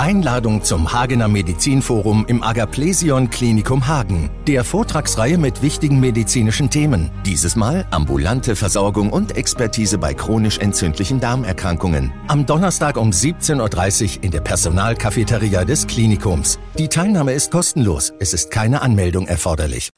Einladung zum Hagener Medizinforum im Agaplesion Klinikum Hagen, der Vortragsreihe mit wichtigen medizinischen Themen. Dieses Mal ambulante Versorgung und Expertise bei chronisch entzündlichen Darmerkrankungen. Am Donnerstag um 17:30 Uhr in der Personalcafeteria des Klinikums. Die Teilnahme ist kostenlos, es ist keine Anmeldung erforderlich.